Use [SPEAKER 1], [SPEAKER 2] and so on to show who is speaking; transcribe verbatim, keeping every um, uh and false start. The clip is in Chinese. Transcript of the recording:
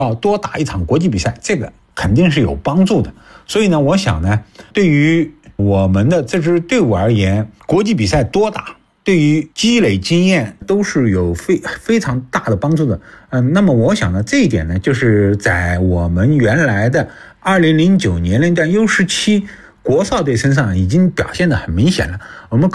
[SPEAKER 1] 要多打一场国际比赛，这个肯定是有帮助的。所以呢，我想呢，对于我们的这支队伍而言，国际比赛多打，对于积累经验都是有非非常大的帮助的。嗯，那么我想呢，这一点呢，就是在我们原来的二零零九年龄段 U 十七 国少队身上已经表现得很明显了。我们